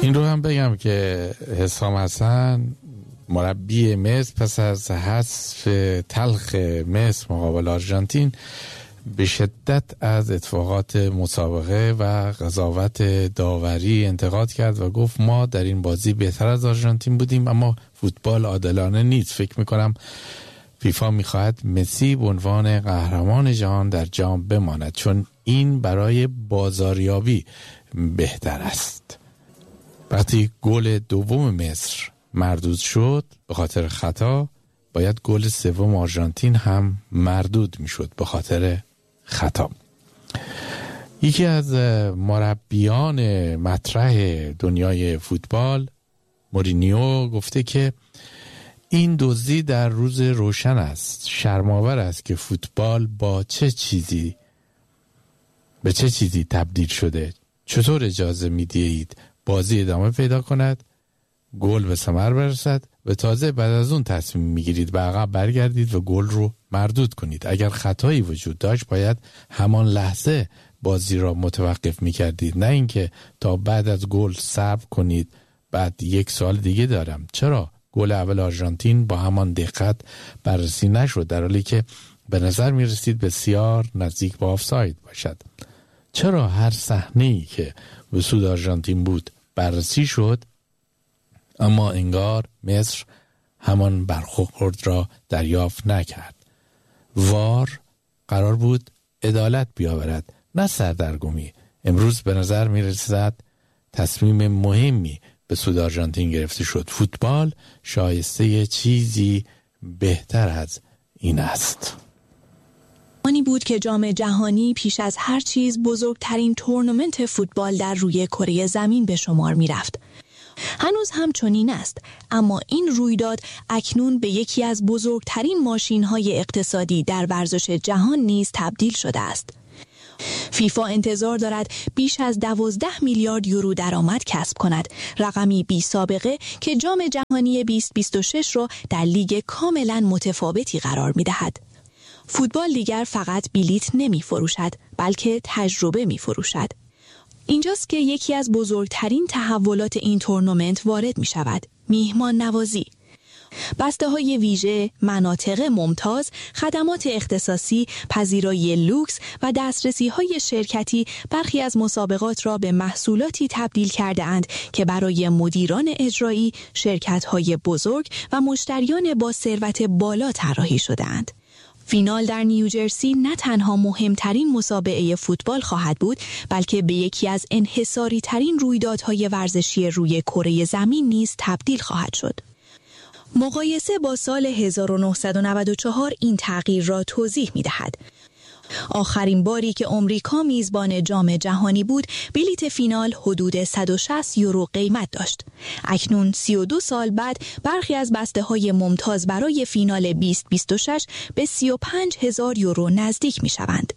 این رو هم بگم که حسام حسن مربی مصر پس از حذف تلخ مصر مقابل آرژانتین به شدت از اتفاقات مسابقه و قضاوت داوری انتقاد کرد و گفت ما در این بازی بهتر از آرژانتین بودیم، اما فوتبال عادلانه نیست. فکر میکنم فیفا میخواهد مسی به عنوان قهرمان جهان در جام بماند، چون این برای بازاریابی بهتر است. وقتی گل دوم مصر مردود شد به خاطر خطا، باید گل سوم آرژانتین هم مردود میشد به خاطر خطا. یکی از مربیان مطرح دنیای فوتبال، مورینیو، گفته که این دزدی در روز روشن است. شرم‌آور است که فوتبال به چه چیزی تبدیل شده. چطور اجازه میدهید بازی ادامه پیدا کند، گل به ثمر برسد و تازه بعد از اون تصمیم میگیرید به عقب برگردید و گل رو مردود کنید؟ اگر خطایی وجود داشت باید همان لحظه بازی را متوقف میکردید، نه اینکه تا بعد از گل صبر کنید. بعد یک سوال دیگه دارم، چرا گل اول آرژانتین با همان دقت بررسی نشد، در حالی که به نظر میرسید بسیار نزدیک به آفساید باشد؟ چرا هر صحنه‌ای که به سود آرژانتین بود بررسی شد، اما انگار مصر همان برخورد را دریافت نکرد؟ وار قرار بود عدالت بیاورد، نه سردرگمی. امروز به نظر می رسد تصمیم مهمی به سود آرژانتین گرفته شد. فوتبال شایسته چیزی بهتر از این است. آنی بود که جام جهانی پیش از هر چیز بزرگترین تورنمنت فوتبال در روی کره زمین به شمار می رفت. هنوز هم چنین است، اما این رویداد اکنون به یکی از بزرگترین ماشین‌های اقتصادی در ورزش جهان نیز تبدیل شده است. فیفا انتظار دارد بیش از 12 میلیارد یورو درآمد کسب کند، رقمی بی سابقه که جام جهانی 2026 را در لیگ کاملا متفاوتی قرار می‌دهد. فوتبال دیگر فقط بلیت نمی‌فروشد، بلکه تجربه می‌فروشد. اینجاست که یکی از بزرگترین تحولات این تورنمنت وارد می شود: میهمان نوازی. بسته های ویژه، مناطق ممتاز، خدمات اختصاصی، پذیرایی لوکس و دسترسی های شرکتی برخی از مسابقات را به محصولاتی تبدیل کرده اند که برای مدیران اجرایی، شرکت های بزرگ و مشتریان با ثروت بالا طراحی شده اند. فینال در نیوجرسی نه تنها مهمترین مسابقه فوتبال خواهد بود، بلکه به یکی از انحصاری ترین رویدادهای ورزشی روی کره زمین نیز تبدیل خواهد شد. مقایسه با سال 1994 این تغییر را توضیح می دهد. آخرین باری که آمریکا میزبان جام جهانی بود، بلیت فینال حدود 160 یورو قیمت داشت. اکنون 32 سال بعد برخی از بسته‌های ممتاز برای فینال 2026 به 35,000 یورو نزدیک می‌شوند.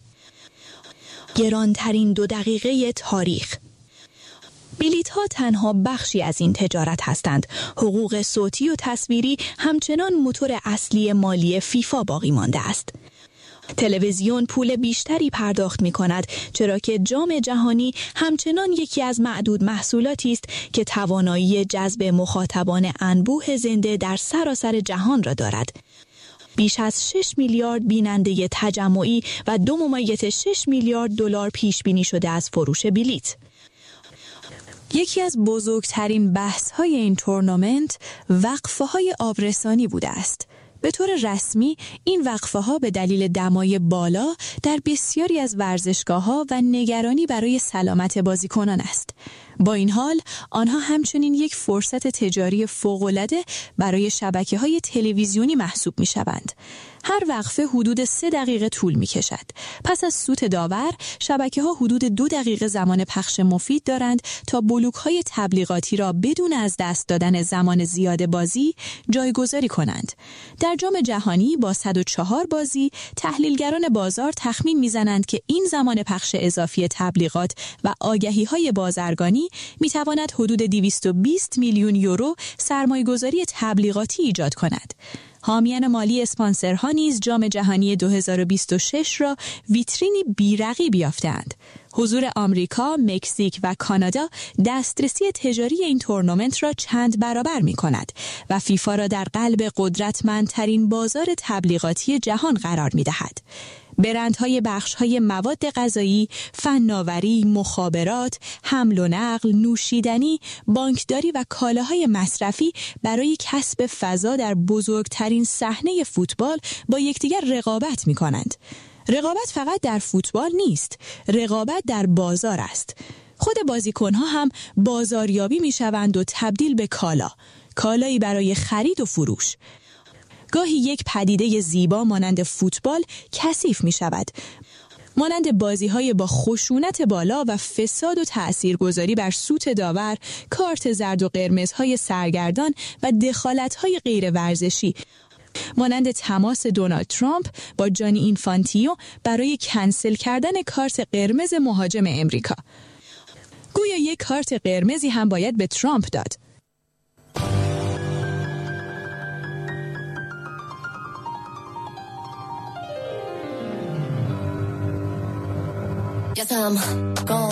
گرانترین 2 دقیقه تاریخ. بلیت‌ها تنها بخشی از این تجارت هستند. حقوق صوتی و تصویری همچنان موتور اصلی مالی فیفا باقی مانده است. تلویزیون پول بیشتری پرداخت می کند، چرا که جام جهانی همچنان یکی از معدود محصولاتی است که توانایی جذب مخاطبان انبوه زنده در سراسر جهان را دارد. بیش از 6 میلیارد بیننده تجمعی و 2.6 میلیارد دلار پیش بینی شده از فروش بلیت. یکی از بزرگترین بحث‌های این تورنمنت وقفه‌های آبرسانی بوده است. به طور رسمی این وقفه‌ها به دلیل دمای بالا در بسیاری از ورزشگاه‌ها و نگرانی برای سلامت بازیکنان است. با این حال آنها همچنین یک فرصت تجاری فوق‌العاده برای شبکه‌های تلویزیونی محسوب می‌شوند. هر وقفه حدود 3 دقیقه طول می‌کشد. پس از سوت داور، شبکه‌ها حدود 2 دقیقه زمان پخش مفید دارند تا بلوک‌های تبلیغاتی را بدون از دست دادن زمان زیاد بازی جایگذاری کنند. در جام جهانی با 104 بازی، تحلیلگران بازار تخمین می‌زنند که این زمان پخش اضافی تبلیغات و آگهی‌های بازرگانی می‌تواند حدود 220 میلیون یورو سرمایه‌گذاری تبلیغاتی ایجاد کند. حامیان مالی اسپانسرها نیز جام جهانی 2026 را ویترینی بی‌رقیب یافته‌اند. حضور آمریکا، مکزیک و کانادا دسترسی تجاری این تورنمنت را چند برابر می‌کند و فیفا را در قلب قدرتمندترین بازار تبلیغاتی جهان قرار می‌دهد. برندهای بخش‌های مواد غذایی، فناوری، مخابرات، حمل و نقل، نوشیدنی، بانکداری و کالاهای مصرفی برای کسب فضا در بزرگترین صحنه فوتبال با یکدیگر رقابت می‌کنند. رقابت فقط در فوتبال نیست، رقابت در بازار است. خود بازیکن‌ها هم بازاریابی می‌شوند و تبدیل به کالایی برای خرید و فروش. گاهی یک پدیده زیبا مانند فوتبال کثیف می شود. مانند بازی‌های با خشونت بالا و فساد و تأثیرگذاری بر سوت داور، کارت زرد و قرمزهای سرگردان و دخالت‌های غیر ورزشی. مانند تماس دونالد ترامپ با جانی اینفانتینو برای کنسل کردن کارت قرمز مهاجم امریکا. گویا یک کارت قرمزی هم باید به ترامپ داد. Guess I'm gone.